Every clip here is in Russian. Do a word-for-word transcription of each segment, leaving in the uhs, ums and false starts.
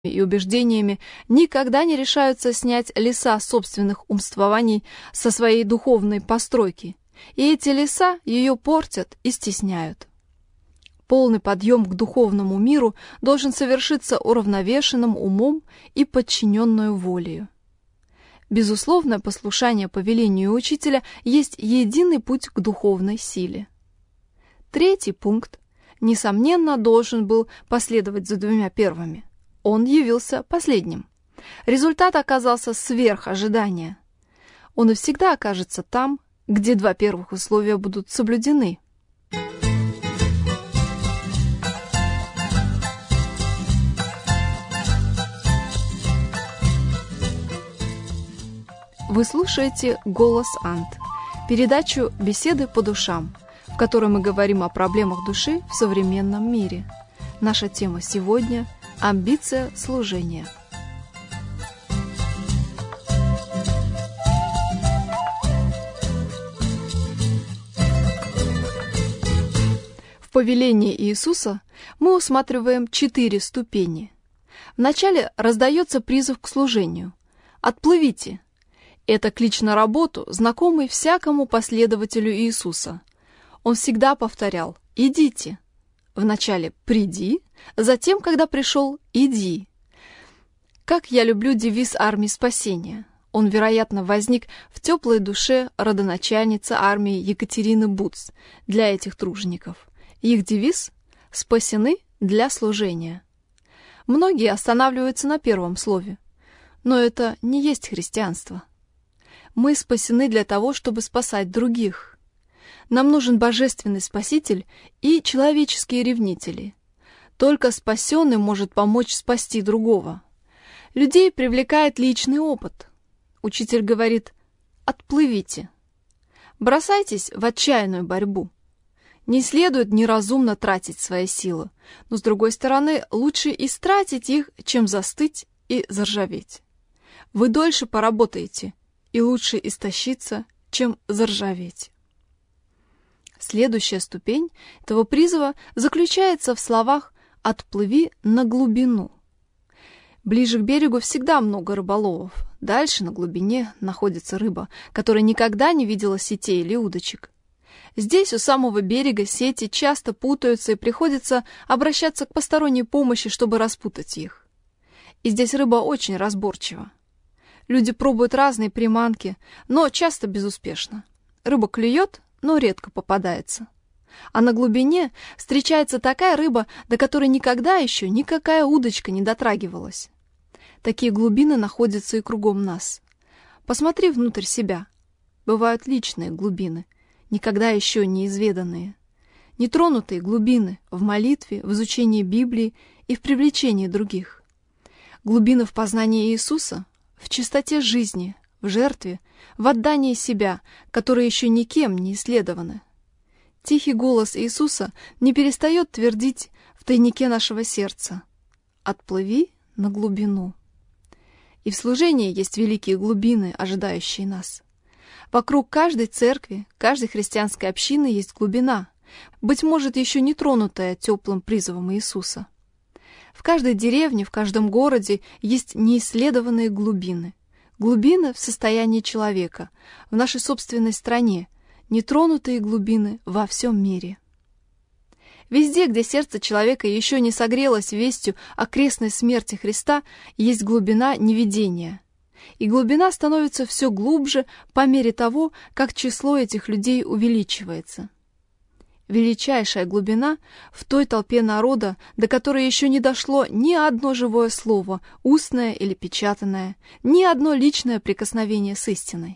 и убеждениями никогда не решаются снять леса собственных умствований со своей духовной постройки, и эти леса ее портят и стесняют. Полный подъем к духовному миру должен совершиться уравновешенным умом и подчиненную волею. Безусловное послушание повелению учителя есть единый путь к духовной силе. Третий пункт, несомненно, должен был последовать за двумя первыми. Он явился последним. Результат оказался сверх ожидания. Он и всегда окажется там, где два первых условия будут соблюдены. Вы слушаете «Голос Ант», передачу «Беседы по душам», в которой мы говорим о проблемах души в современном мире. Наша тема сегодня – амбиция служения. В повелении Иисуса мы усматриваем четыре ступени. Вначале раздается призыв к служению – «Отплывите». Это клич на работу, знакомый всякому последователю Иисуса. Он всегда повторял «идите». Вначале «приди», затем, когда пришел «иди». Как я люблю девиз армии спасения. Он, вероятно, возник в теплой душе родоначальницы армии Екатерины Буц для этих тружеников. Их девиз «спасены для служения». Многие останавливаются на первом слове, но это не есть христианство. Мы спасены для того, чтобы спасать других. Нам нужен божественный спаситель и человеческие ревнители. Только спасенный может помочь спасти другого. Людей привлекает личный опыт. Учитель говорит: «Отплывите». Бросайтесь в отчаянную борьбу. Не следует неразумно тратить свои силы, но, с другой стороны, лучше истратить их, чем застыть и заржаветь. Вы дольше поработаете, и лучше истощиться, чем заржаветь. Следующая ступень этого призыва заключается в словах «отплыви на глубину». Ближе к берегу всегда много рыболовов. Дальше, на глубине, находится рыба, которая никогда не видела сетей или удочек. Здесь, у самого берега, сети часто путаются, и приходится обращаться к посторонней помощи, чтобы распутать их. И здесь рыба очень разборчива. Люди пробуют разные приманки, но часто безуспешно. Рыба клюет, но редко попадается. А на глубине встречается такая рыба, до которой никогда еще никакая удочка не дотрагивалась. Такие глубины находятся и кругом нас. Посмотри внутрь себя. Бывают личные глубины, никогда еще не изведанные. Нетронутые глубины в молитве, в изучении Библии и в привлечении других. Глубины в познании Иисуса, в чистоте жизни, в жертве, в отдании себя, которые еще никем не исследованы. Тихий голос Иисуса не перестает твердить в тайнике нашего сердца: «Отплыви на глубину». И в служении есть великие глубины, ожидающие нас. Вокруг каждой церкви, каждой христианской общины есть глубина, быть может, еще не тронутая теплым призывом Иисуса. В каждой деревне, в каждом городе есть неисследованные глубины. Глубины в состоянии человека, в нашей собственной стране, нетронутые глубины во всем мире. Везде, где сердце человека еще не согрелось вестью о крестной смерти Христа, есть глубина неведения. И глубина становится все глубже по мере того, как число этих людей увеличивается. Величайшая глубина в той толпе народа, до которой еще не дошло ни одно живое слово, устное или печатанное, ни одно личное прикосновение с истиной.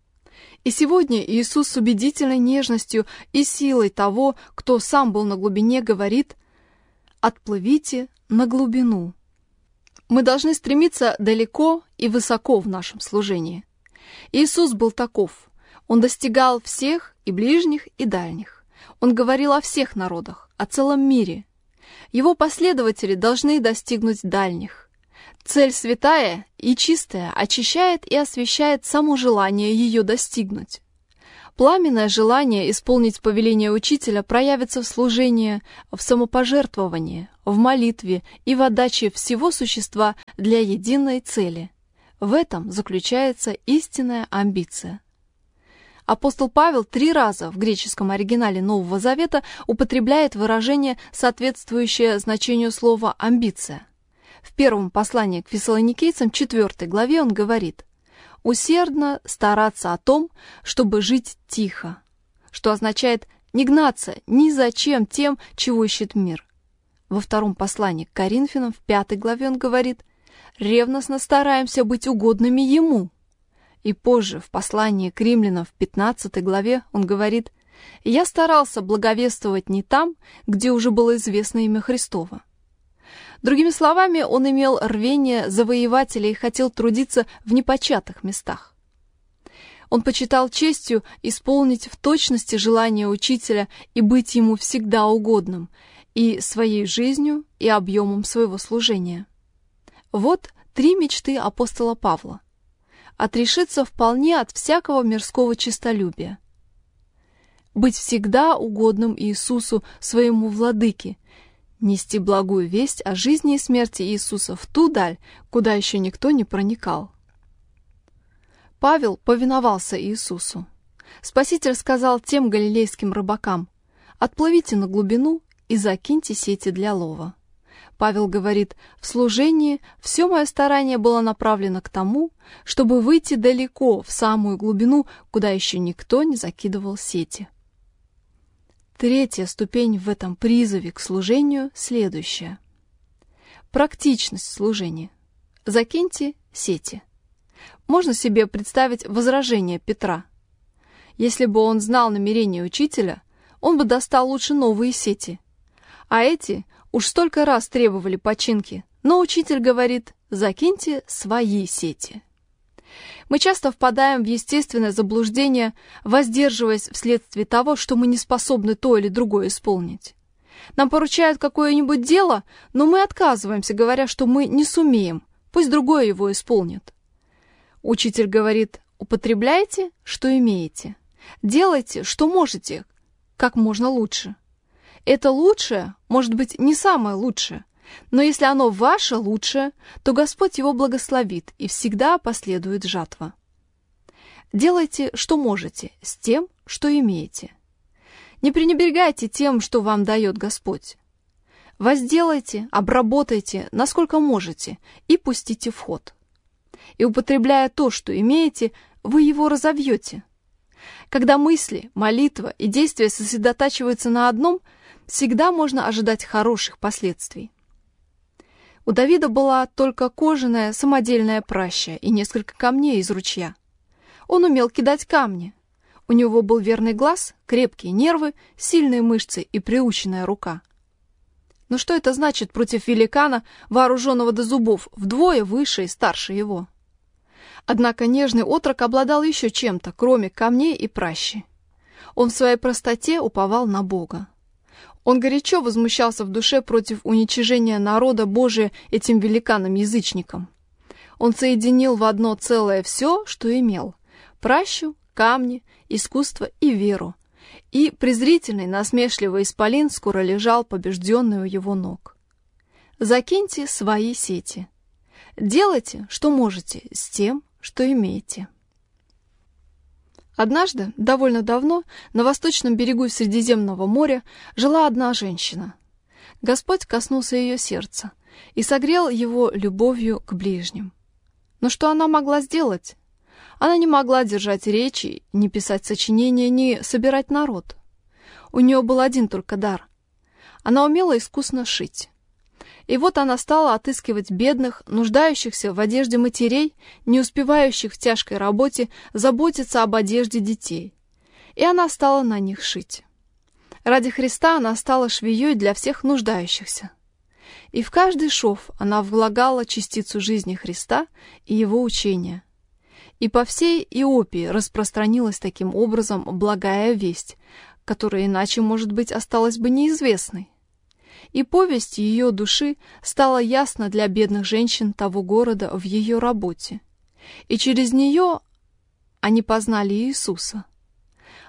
И сегодня Иисус с убедительной нежностью и силой того, кто сам был на глубине, говорит: «Отплывите на глубину». Мы должны стремиться далеко и высоко в нашем служении. Иисус был таков. Он достигал всех, и ближних, и дальних. Он говорил о всех народах, о целом мире. Его последователи должны достигнуть дальних. Цель святая и чистая очищает и освящает само желание ее достигнуть. Пламенное желание исполнить повеление учителя проявится в служении, в самопожертвовании, в молитве и в отдаче всего существа для единой цели. В этом заключается истинная амбиция. Апостол Павел три раза в греческом оригинале Нового Завета употребляет выражение, соответствующее значению слова «амбиция». В первом послании к фессалоникийцам, четвёртой главе, он говорит: «Усердно стараться о том, чтобы жить тихо», что означает не гнаться ни за чем тем, чего ищет мир. Во втором послании к Коринфянам, в пятой главе, он говорит: «Ревностно стараемся быть угодными Ему». И позже, в послании к Римлянам, в пятнадцатой главе, он говорит: «Я старался благовествовать не там, где уже было известно имя Христово». Другими словами, он имел рвение завоевателя и хотел трудиться в непочатых местах. Он почитал честью исполнить в точности желание учителя и быть ему всегда угодным и своей жизнью, и объемом своего служения. Вот три мечты апостола Павла. Отрешиться вполне от всякого мирского честолюбия. Быть всегда угодным Иисусу, своему владыке, нести благую весть о жизни и смерти Иисуса в ту даль, куда еще никто не проникал. Павел повиновался Иисусу. Спаситель сказал тем галилейским рыбакам: «Отплывите на глубину и закиньте сети для лова». Павел говорит: «В служении все мое старание было направлено к тому, чтобы выйти далеко, в самую глубину, куда еще никто не закидывал сети». Третья ступень в этом призыве к служению следующая. Практичность служения. Закиньте сети. Можно себе представить возражение Петра. Если бы он знал намерения учителя, он бы достал лучше новые сети. А эти уж столько раз требовали починки, но учитель говорит: закиньте свои сети. Мы часто впадаем в естественное заблуждение, воздерживаясь вследствие того, что мы не способны то или другое исполнить. Нам поручают какое-нибудь дело, но мы отказываемся, говоря, что мы не сумеем, пусть другое его исполнит. Учитель говорит: употребляйте, что имеете, делайте, что можете, как можно лучше. Это лучшее может быть не самое лучшее, но если оно ваше лучшее, то Господь его благословит, и всегда последует жатва. Делайте, что можете, с тем, что имеете. Не пренебрегайте тем, что вам дает Господь. Возделайте, обработайте, насколько можете, и пустите в ход. И употребляя то, что имеете, вы его разовьете. Когда мысли, молитва и действия сосредотачиваются на одном, всегда можно ожидать хороших последствий. У Давида была только кожаная самодельная праща и несколько камней из ручья. Он умел кидать камни. У него был верный глаз, крепкие нервы, сильные мышцы и приученная рука. Но что это значит против великана, вооруженного до зубов, вдвое выше и старше его? Однако нежный отрок обладал еще чем-то, кроме камней и пращи. Он в своей простоте уповал на Бога. Он горячо возмущался в душе против уничижения народа Божия этим великаном-язычником. Он соединил в одно целое все, что имел – пращу, камни, искусство и веру. И презрительный, насмешливый исполин скоро лежал побежденный у его ног. Закиньте свои сети. Делайте, что можете, с тем, что имеете. Однажды, довольно давно, на восточном берегу Средиземного моря жила одна женщина. Господь коснулся ее сердца и согрел его любовью к ближним. Но что она могла сделать? Она не могла держать речи, ни писать сочинения, ни собирать народ. У нее был один только дар. Она умела искусно шить. И вот она стала отыскивать бедных, нуждающихся в одежде матерей, не успевающих в тяжкой работе заботиться об одежде детей. И она стала на них шить. Ради Христа она стала швеей для всех нуждающихся. И в каждый шов она влагала частицу жизни Христа и его учения. И по всей Иопии распространилась таким образом благая весть, которая иначе, может быть, осталась бы неизвестной. И повесть ее души стала ясна для бедных женщин того города в ее работе. И через нее они познали Иисуса.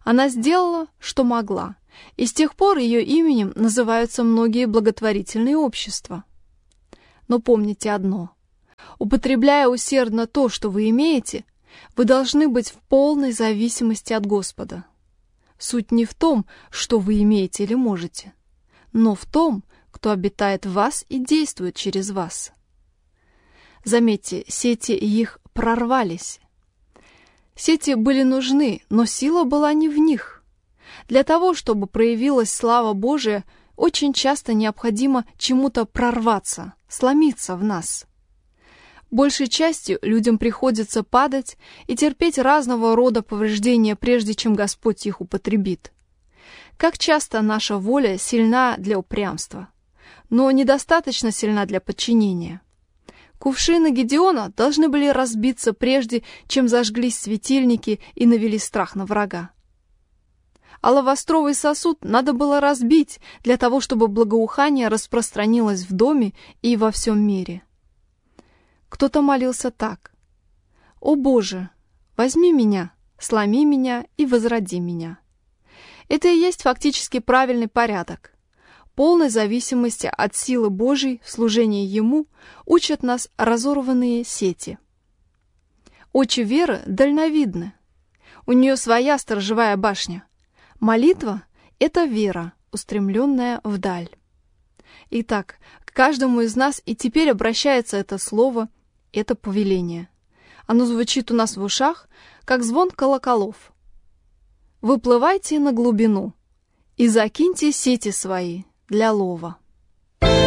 Она сделала, что могла, и с тех пор ее именем называются многие благотворительные общества. Но помните одно. Употребляя усердно то, что вы имеете, вы должны быть в полной зависимости от Господа. Суть не в том, что вы имеете или можете, но в том, кто обитает в вас и действует через вас. Заметьте, сети их прорвались. Сети были нужны, но сила была не в них. Для того, чтобы проявилась слава Божия, очень часто необходимо чему-то прорваться, сломиться в нас. Большей частью людям приходится падать и терпеть разного рода повреждения, прежде чем Господь их употребит. Как часто наша воля сильна для упрямства, но недостаточно сильна для подчинения. Кувшины Гедеона должны были разбиться, прежде чем зажглись светильники и навели страх на врага. Алавастровый сосуд надо было разбить для того, чтобы благоухание распространилось в доме и во всем мире. Кто-то молился так: «О Боже, возьми меня, сломи меня и возроди меня». Это и есть фактически правильный порядок. Полной зависимости от силы Божьей в служении Ему учат нас разорванные сети. Очи веры дальновидны. У нее своя сторожевая башня. Молитва — это вера, устремленная вдаль. Итак, к каждому из нас и теперь обращается это слово, это повеление. Оно звучит у нас в ушах, как звон колоколов. «Выплывайте на глубину и закиньте сети свои для лова».